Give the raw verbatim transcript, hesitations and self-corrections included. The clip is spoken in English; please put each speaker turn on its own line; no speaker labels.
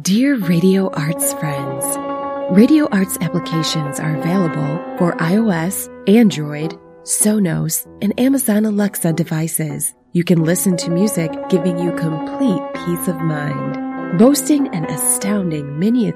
Dear Radio Arts friends, Radio Arts applications are available for iOS, Android, Sonos, and Amazon Alexa devices. You can listen to music giving you complete peace of mind. Boasting an astounding mini